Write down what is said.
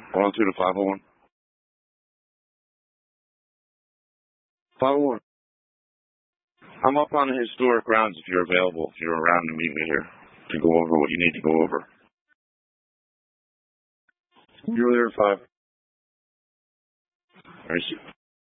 102 to 501. 501. I'm up on the historic grounds if you're available, if you're around to meet me here to go over what you need to go over. You're there at 5. All right,